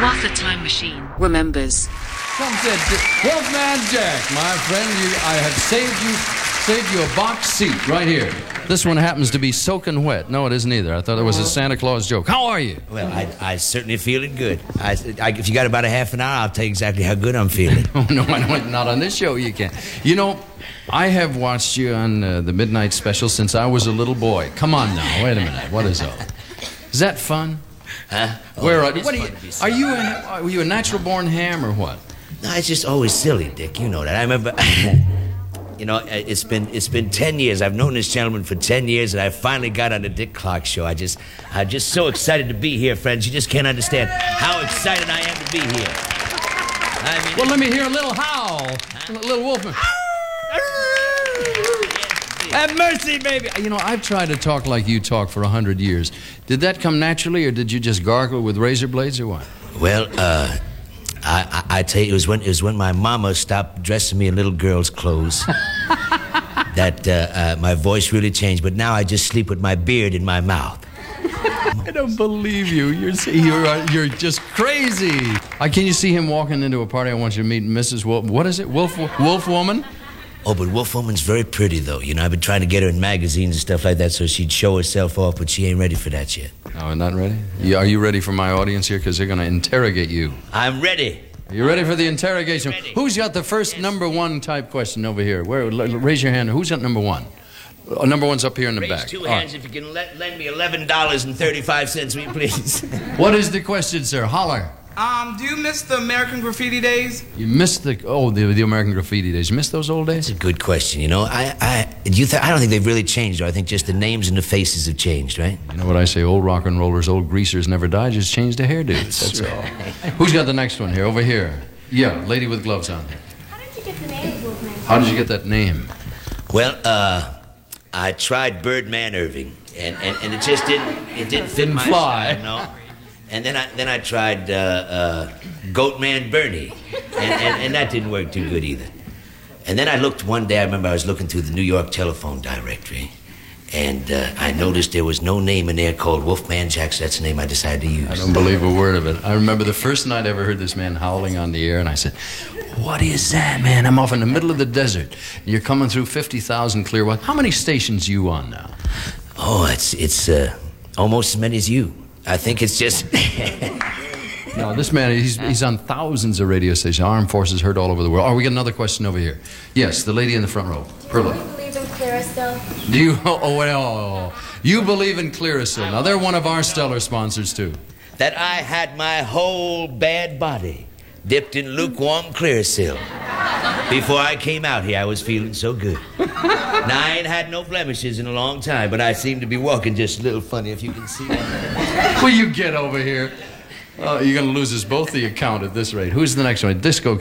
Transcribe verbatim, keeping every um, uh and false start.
was a time machine remembers. Some said, Wolfman Jack, my friend, you, I have saved you, saved you a box seat right here. This one happens to be soaking wet. No, it isn't either. I thought it was a Santa Claus joke. How are you? Well, I, I certainly feeling good. I, I, if you got about a half an hour, I'll tell you exactly how good I'm feeling. Oh, no, I don't, not on this show you can't. You know, I have watched you on uh, the Midnight Special since I was a little boy. Come on now, wait a minute. What is all? Is that fun? Huh? Oh, Where are, it's what are fun you? to be Are silly. you a, are you a natural-born ham or what? No, it's just always silly, Dick. You know that. I remember, you know, it's been it's been ten years. I've known this gentleman for ten years, and I finally got on the Dick Clark show. I just, I'm just so excited to be here, friends. You just can't understand how excited I am to be here. I mean, Well, let me hear a little howl. A little wolfman. Have mercy, baby. You know, I've tried to talk like you talk for a hundred years. Did that come naturally, or did you just gargle with razor blades, or what? well, uh, I, I, I tell you, it was when it was when my mama stopped dressing me in little girls' clothes that uh, uh, my voice really changed. But now I just sleep with my beard in my mouth. I don't believe you. You're you're uh, you're just crazy. Uh, can you see him walking into a party? I want you to meet Missus Wolf. What is it? Wolf Wolf Woman? Oh, but Wolf Woman's very pretty, though. You know, I've been trying to get her in magazines and stuff like that so she'd show herself off, but she ain't ready for that yet. Oh, not ready? You, are you ready for my audience here? Because they're going to interrogate you. I'm ready. Are you ready for the interrogation? Ready. Who's got the first number one type question over here? Where? l- Raise your hand. Who's got number one? Uh, number one's up here in the Raise back. two All hands right. if you can let, lend me eleven dollars and thirty-five cents, will you please? What is the question, sir? Holler. Um, do you miss the American Graffiti days? You missed the oh the the American Graffiti days. You missed those old days? That's a good question. You know, I I do you th- I don't think they've really changed. Though. I think just the names and the faces have changed, right? You know what I say? Old rock and rollers, old greasers never die. Just changed the hairdos. That's all. Who's got the next one here? Over here. Yeah, lady with gloves on. How did you get the name Wolfman? How did you get that name? Well, uh, I tried Birdman Irving, and, and, and it just didn't it didn't fit Didn't my fly. style, no. And then I then I tried uh, uh, Goatman Bernie, and, and, and that didn't work too good either. And then I looked one day. I remember I was looking through the New York telephone directory, and uh, I noticed there was no name in there called Wolfman Jack. So that's the name I decided to use. I don't believe a word of it. I remember the first night I ever heard this man howling on the air, and I said, what is that, man? I'm off in the middle of the desert. You're coming through fifty thousand Clearwater. How many stations you on now? Oh, it's it's uh, almost as many as you. I think it's just. No, this man, he's, he's on thousands of radio stations. Armed forces heard all over the world. Oh, we got another question over here. Yes, the lady in the front row. Perla. Do you believe in Clearasil? Do you, oh, well, you believe in Clearasil. Now, they're one of our stellar sponsors, too. that I had my whole bad body dipped in lukewarm Clearasil. Before I came out here, I was feeling so good. Now, I ain't had no blemishes in a long time, but I seem to be walking just a little funny, if you can see that. Will you get over here? Oh, you're going to lose us both the account at this rate. Who's the next one? Disco